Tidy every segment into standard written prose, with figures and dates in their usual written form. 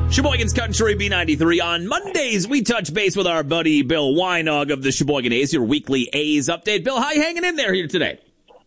Sheboygan's Country B93. On Mondays, we touch base with our buddy Bill Weinog of the Sheboygan A's, your weekly A's update. Bill, how you hanging in there here today?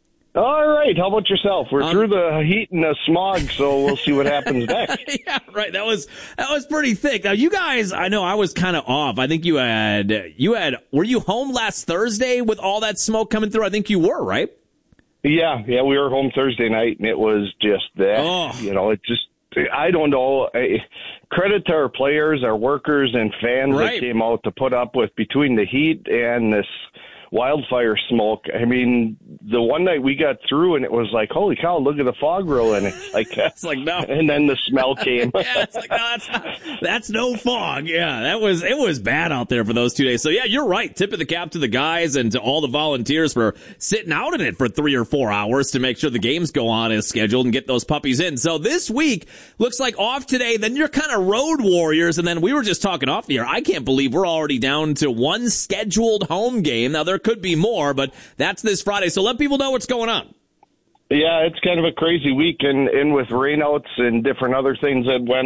All right. How about yourself? We're through the heat and the smog, so we'll see what happens next. Yeah, right. That was pretty thick. Now, you guys, I know I was kind of off. I think you had, were you home last Thursday with all that smoke coming through? I think you were, right? Yeah, we were home Thursday night, and it was just that. Oh. It just, I don't know. Credit to our players, our workers, and fans that came out to put up with between the heat and this wildfire smoke. I mean, the one night we got through and it was like, holy cow, look at the fog rolling. It's like no. And then the smell came. Yeah, it's like, no, that's no fog. Yeah, it was bad out there for those 2 days. So yeah, you're right. Tip of the cap to the guys and to all the volunteers for sitting out in it for 3 or 4 hours to make sure the games go on as scheduled and get those puppies in. So this week looks like off today, then you're kind of road warriors. And then we were just talking off the air. I can't believe we're already down to one scheduled home game. Now there could be more, but that's this Friday. So let people know what's going on. Yeah, it's kind of a crazy week, and with rainouts and different other things that went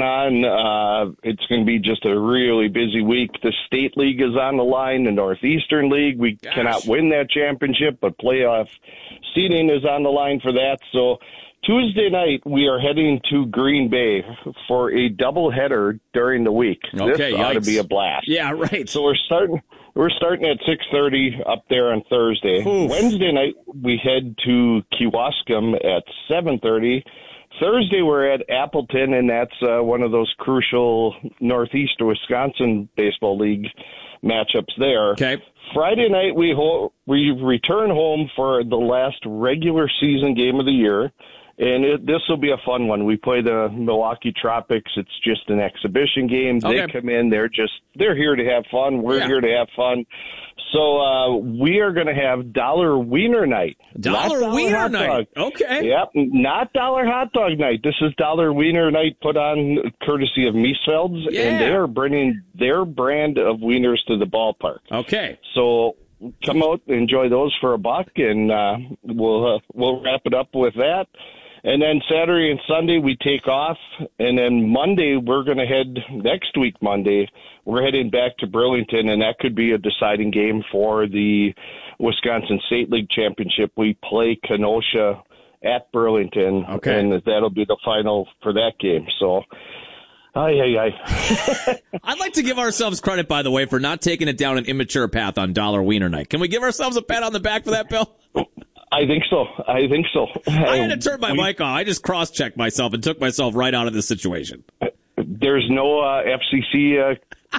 on, it's going to be just a really busy week. The State League is on the line, the Northeastern League. We cannot win that championship, but playoff seeding is on the line for that. So Tuesday night, we are heading to Green Bay for a doubleheader during the week. Okay, this ought to be a blast. Yeah, right. So we're starting at 6:30 up there on Thursday. Oof. Wednesday night, we head to Kewaskum at 7:30. Thursday, we're at Appleton, and that's one of those crucial Northeast Wisconsin Baseball League matchups there. Okay. Friday night, we return home for the last regular season game of the year. And this will be a fun one. We play the Milwaukee Tropics. It's just an exhibition game. Okay. They come in. They're here to have fun. We're here to have fun. So we are going to have Dollar Wiener Night. Dollar Wiener Night. Okay. Yep. Not Dollar Hot Dog Night. This is Dollar Wiener Night put on courtesy of Miesfeld's. Yeah. And they are bringing their brand of wieners to the ballpark. Okay. So come out, enjoy those for $1, and we'll wrap it up with that. And then Saturday and Sunday we take off, and then Monday we're going to head, next week Monday, we're heading back to Burlington, and that could be a deciding game for the Wisconsin State League Championship. We play Kenosha at Burlington, and that'll be the final for that game. So, I'd like to give ourselves credit, by the way, for not taking it down an immature path on Dollar Wiener Night. Can we give ourselves a pat on the back for that, Bill? I think so. I had to turn my mic off. I just cross-checked myself and took myself right out of this situation. There's no FCC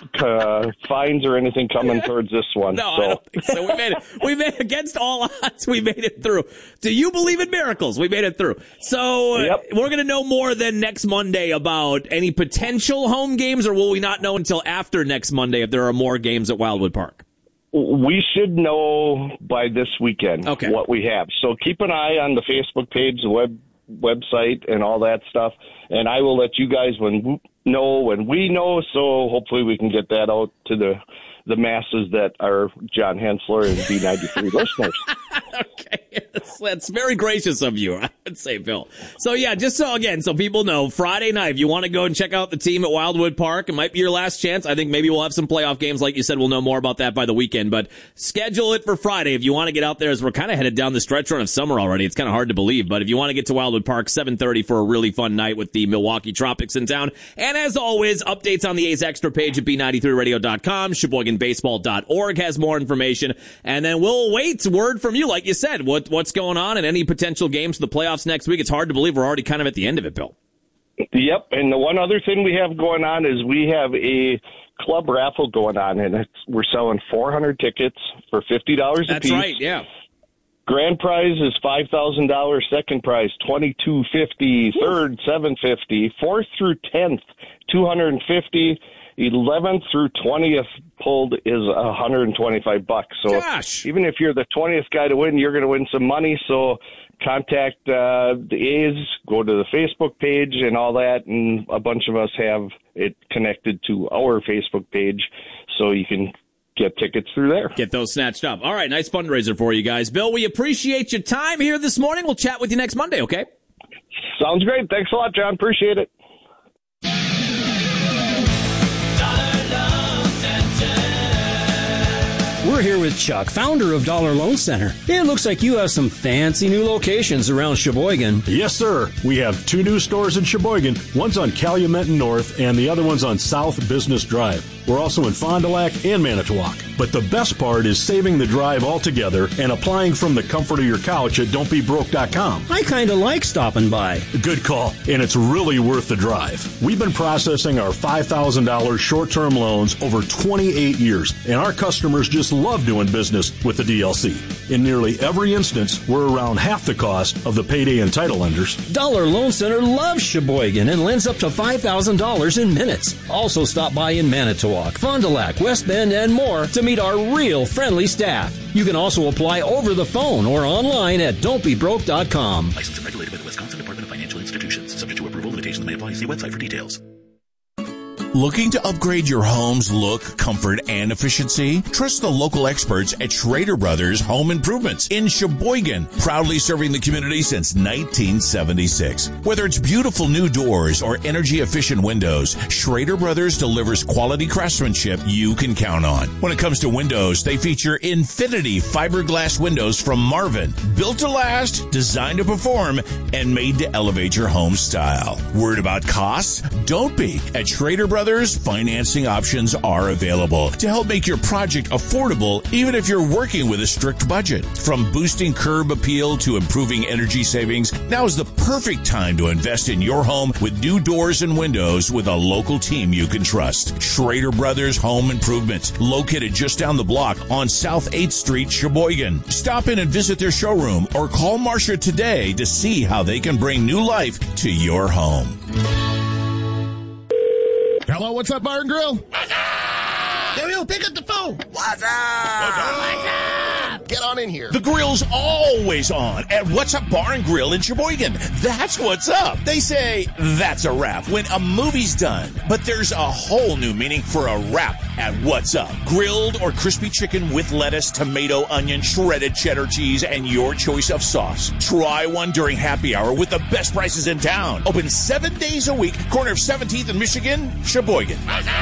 fines or anything coming towards this one. No, I don't think so. We made it against all odds. We made it through. Do you believe in miracles? We made it through. So we're going to know more than next Monday about any potential home games, or will we not know until after next Monday if there are more games at Wildwood Park? We should know by this weekend what we have. So keep an eye on the Facebook page, the website, and all that stuff. And I will let you guys know when we know. So hopefully we can get that out to the masses that are John Hensler and B93 listeners. Okay. That's very gracious of you, I would say, Bill. So, yeah, just so people know, Friday night, if you want to go and check out the team at Wildwood Park, it might be your last chance. I think maybe we'll have some playoff games. Like you said, we'll know more about that by the weekend. But schedule it for Friday if you want to get out there, as we're kind of headed down the stretch run of summer already. It's kind of hard to believe. But if you want to get to Wildwood Park, 7:30 for a really fun night with the Milwaukee Tropics in town. And as always, updates on the A's Extra page at B93radio.com. SheboyganBaseball.org has more information. And then we'll wait word from you, like you said, what's going on and any potential games for the playoffs next week. It's hard to believe we're already kind of at the end of it, Bill. Yep, and the one other thing we have going on is we have a club raffle going on, and we're selling 400 tickets for $50 a piece. That's right, yeah. Grand prize is $5,000. Second prize, $2,250. Third, $750. Fourth through 10th, $250. 11th through 20th pulled is $125. So even if you're the 20th guy to win, you're going to win some money. So contact the A's, go to the Facebook page and all that, and a bunch of us have it connected to our Facebook page, so you can get tickets through there. Get those snatched up. All right, nice fundraiser for you guys. Bill, we appreciate your time here this morning. We'll chat with you next Monday, okay? Sounds great. Thanks a lot, John. Appreciate it. with Chuck, founder of Dollar Loan Center. It looks like you have some fancy new locations around Sheboygan. Yes, sir. We have 2 new stores in Sheboygan. One's on Calumet and North, and the other one's on South Business Drive. We're also in Fond du Lac and Manitowoc. But the best part is saving the drive altogether and applying from the comfort of your couch at don'tbebroke.com. I kind of like stopping by. Good call, and it's really worth the drive. We've been processing our $5,000 short-term loans over 28 years, and our customers just love doing business with the DLC. In nearly every instance, we're around half the cost of the payday and title lenders. Dollar Loan Center loves Sheboygan and lends up to $5,000 in minutes. Also stop by in Manitowoc, Fond du Lac, West Bend, and more to meet our real friendly staff. You can also apply over the phone or online at don'tbebroke.com. Licensed and regulated by the Wisconsin Department of Financial Institutions. Subject to approval, limitations may apply. See website for details. Looking to upgrade your home's look, comfort, and efficiency? Trust the local experts at Schrader Brothers Home Improvements in Sheboygan, proudly serving the community since 1976. Whether it's beautiful new doors or energy-efficient windows, Schrader Brothers delivers quality craftsmanship you can count on. When it comes to windows, they feature Infinity fiberglass windows from Marvin, built to last, designed to perform, and made to elevate your home style. Worried about costs? Don't be. At Schrader Brothers, financing options are available to help make your project affordable, even if you're working with a strict budget. From boosting curb appeal to improving energy savings, now is the perfect time to invest in your home with new doors and windows with a local team you can trust. Schrader Brothers Home Improvement, located just down the block on South 8th Street, Sheboygan. Stop in and visit their showroom or call Marcia today to see how they can bring new life to your home. Hello, what's up, Bar and Grill? What's up? Yo, pick up the phone. What's up? What's up? Get on in here. The grill's always on at What's Up Bar and Grill in Sheboygan. That's what's up. They say that's a wrap when a movie's done. But there's a whole new meaning for a wrap at What's Up. Grilled or crispy chicken with lettuce, tomato, onion, shredded cheddar cheese, and your choice of sauce. Try one during happy hour with the best prices in town. Open 7 days a week. Corner of 17th and Michigan, Sheboygan.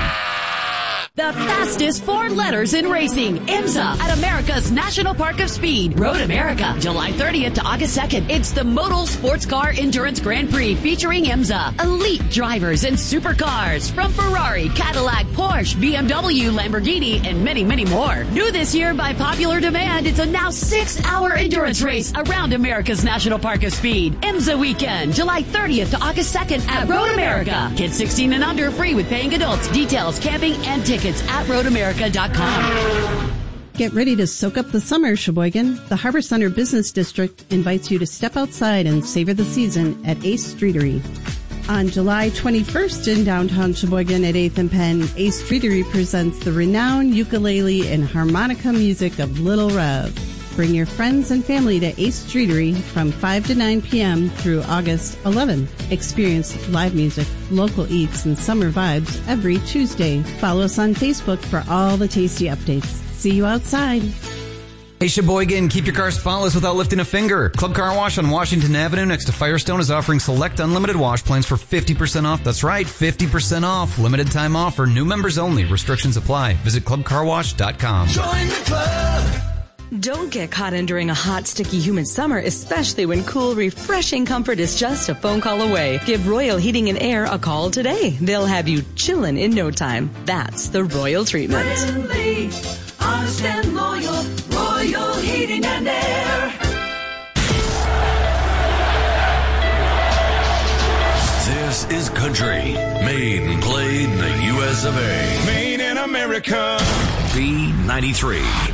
The fastest 4 letters in racing. IMSA at America's National Park of Speed. Road America, July 30th to August 2nd. It's the Modal Sports Car Endurance Grand Prix featuring IMSA. Elite drivers and supercars from Ferrari, Cadillac, Porsche, BMW, Lamborghini, and many, many more. New this year by popular demand, it's a now 6-hour endurance race around America's National Park of Speed. IMSA weekend, July 30th to August 2nd at Road America. Kids 16 and under, free with paying adults. Details, camping, and tickets at roadamerica.com. Get ready to soak up the summer, Sheboygan. The Harbor Center Business District invites you to step outside and savor the season at Ace Streetery. On July 21st in downtown Sheboygan at 8th and Penn, Ace Streetery presents the renowned ukulele and harmonica music of Little Rev. Bring your friends and family to Ace Streetery from 5 to 9 p.m. through August 11th. Experience live music, local eats, and summer vibes every Tuesday. Follow us on Facebook for all the tasty updates. See you outside. Hey Sheboygan, keep your car spotless without lifting a finger. Club Car Wash on Washington Avenue next to Firestone is offering select unlimited wash plans for 50% off. That's right, 50% off. Limited time offer, new members only. Restrictions apply. Visit clubcarwash.com. Join the club. Don't get caught enduring a hot, sticky, humid summer, especially when cool, refreshing comfort is just a phone call away. Give Royal Heating and Air a call today. They'll have you chillin' in no time. That's the Royal treatment. Friendly, honest and loyal, Royal Heating and Air. This is country, made and played in the U.S. of A. Made in America. B93.